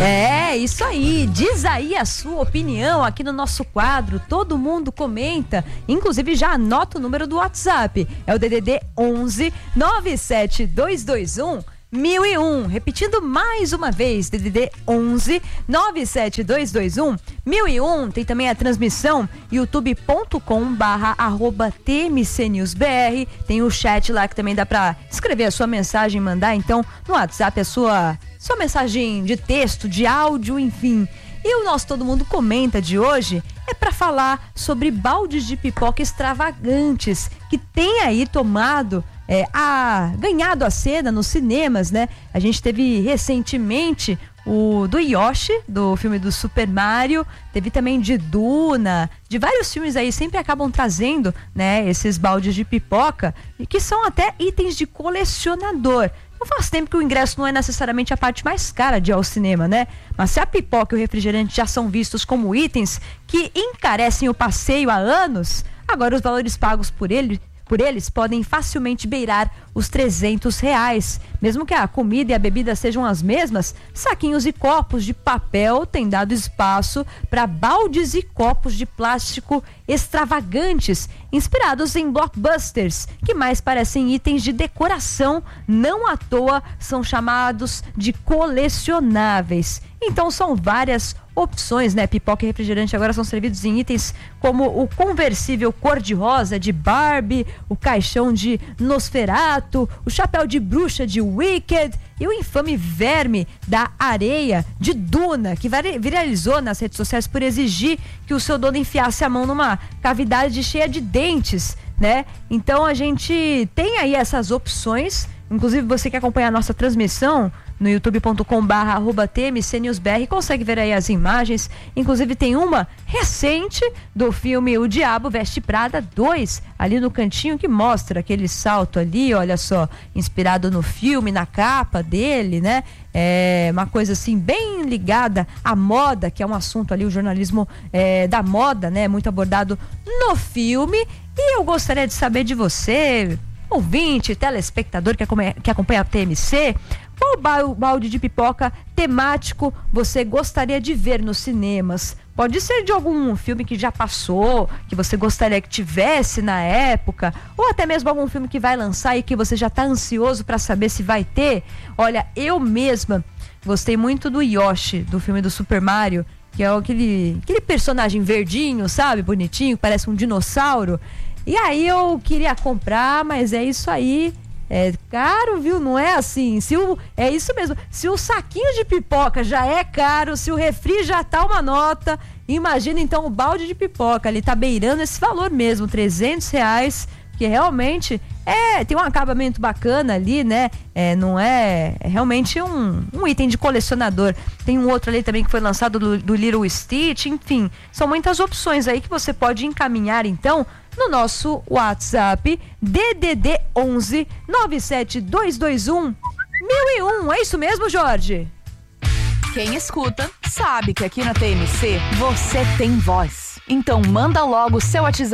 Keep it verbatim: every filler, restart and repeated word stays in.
É, isso aí. Diz aí a sua opinião aqui no nosso quadro. Todo mundo comenta. Inclusive, já anota o número do WhatsApp. É o D D D onze nove sete dois dois um mil e um. Repetindo mais uma vez, D D D onze nove sete dois dois um mil e um. Tem também a transmissão youtube ponto com barra arroba T M C News B R. Tem o chat lá que também dá pra escrever a sua mensagem, mandar então no WhatsApp a sua, sua mensagem de texto, de áudio, enfim. E o nosso Todo Mundo Comenta de hoje é para falar sobre baldes de pipoca extravagantes que tem aí tomado É, a, ganhado a cena nos cinemas, né? A gente teve recentemente o do Yoshi, do filme do Super Mario, teve também de Duna, de vários filmes aí, sempre acabam trazendo, né, esses baldes de pipoca, que são até itens de colecionador. Não faz tempo que o ingresso não é necessariamente a parte mais cara de ir ao cinema, né? Mas se a pipoca e o refrigerante já são vistos como itens que encarecem o passeio há anos, agora os valores pagos por ele Por eles podem facilmente beirar os trezentos reais. Mesmo que a comida e a bebida sejam as mesmas, saquinhos e copos de papel têm dado espaço para baldes e copos de plástico extravagantes, inspirados em blockbusters, que mais parecem itens de decoração, não à toa são chamados de colecionáveis. Então são várias opções, né? Pipoca e refrigerante agora são servidos em itens como o conversível cor-de-rosa de Barbie, o caixão de Nosferatu, o chapéu de bruxa de Wicked e o infame verme da areia de Duna, que viralizou nas redes sociais por exigir que o seu dono enfiasse a mão numa cavidade cheia de dentes, né? Então a gente tem aí essas opções. Inclusive, você que acompanha a nossa transmissão no youtube ponto com barra arroba T M C News B R consegue ver aí as imagens. Inclusive, tem uma recente do filme O Diabo Veste Prada dois, ali no cantinho, que mostra aquele salto ali, olha só, inspirado no filme, na capa dele, né? É uma coisa assim, bem ligada à moda, que é um assunto ali, o jornalismo é, da moda, né? Muito abordado no filme. E eu gostaria de saber de você, ouvinte, telespectador que acompanha, que acompanha a T M C, qual balde de pipoca temático você gostaria de ver nos cinemas? Pode ser de algum filme que já passou, que você gostaria que tivesse na época, ou até mesmo algum filme que vai lançar e que você já está ansioso para saber se vai ter. Olha, eu mesma gostei muito do Yoshi, do filme do Super Mario, que é aquele, aquele personagem verdinho, sabe? Bonitinho, parece um dinossauro. E aí eu queria comprar, mas é isso aí, é caro, viu? Não é assim, se o, é isso mesmo, se o saquinho de pipoca já é caro, se o refri já tá uma nota, imagina então o balde de pipoca, ele tá beirando esse valor mesmo, trezentos reais, que realmente é, tem um acabamento bacana ali, né? É, não é, é realmente um, um item de colecionador. Tem um outro ali também que foi lançado do, do Little Stitch, enfim, são muitas opções aí que você pode encaminhar então no nosso WhatsApp D D D onze nove sete dois dois um mil e um. É isso mesmo, Jorge? Quem escuta sabe que aqui na T M C você tem voz. Então manda logo o seu WhatsApp